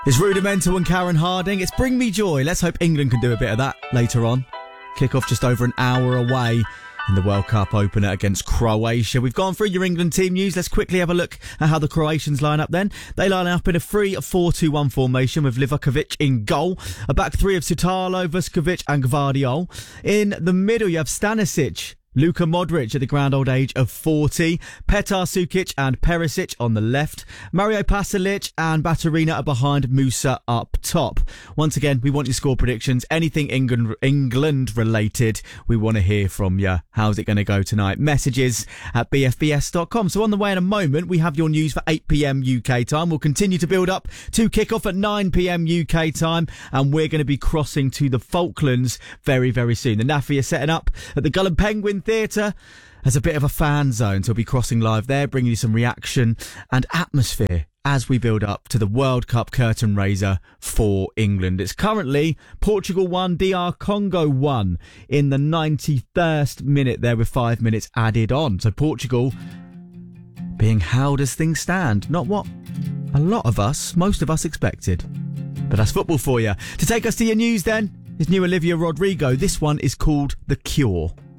It's Rudimental and Karen Harding. It's Bring Me Joy. Let's hope England can do a bit of that later on. Kick-off just over an hour away in the World Cup opener against Croatia. We've gone through your England team news. Let's quickly have a look at how the Croatians line up then. They line up in a 3-4-2-1 formation with Livakovic in goal. A back three of Sutalo, Vuskovic and Gvardiol. In the middle you have Stanisic, Luka Modric at the grand old age of 40, Petar Sukic and Perisic on the left, Mario Pasalic and Baturina are behind Musa up top. Once again, we want your score predictions, anything England related, we want to hear from you. How's it going to go tonight? Messages at bfbs.com. So on the way in a moment, we have your news for 8 p.m. UK time. We'll continue to build up to kick-off at 9 p.m. UK time, and we're going to be crossing to the Falklands very, very soon. The NAFI are setting up at the Gull and Penguin Theatre as a bit of a fan zone, so we'll be crossing live there, bringing you some reaction and atmosphere as we build up to the World Cup curtain raiser for England. It's currently Portugal 1, DR Congo 1 in the 91st minute there with 5 minutes added on. So Portugal being held as things stand, not what a lot of us, most of us expected. But that's football for you. To take us to your news then is new Olivia Rodrigo. This one is called The Cure.